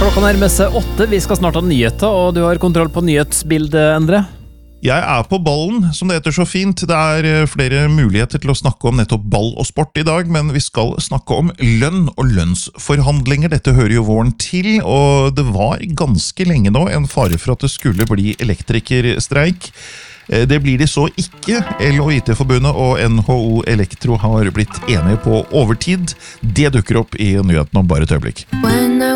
Klokka nærmer seg 8, vi skal snart ha nyheter, og du har kontroll på nyhetsbildet, Endre. Jeg på ballen, som det heter så fint. Det flere muligheter til å snakke om nettopp ball og sport I dag, men vi skal snakke om lønn og lønnsforhandlinger. Dette hører jo våren til, og det var ganske lenge nå en fare for at det skulle bli elektrikerstreik. Det blir det så ikke. LO-IT-forbundet og NHO Elektro har blitt enige på overtid. Det dukker opp I nyheten om bare et øyeblikk.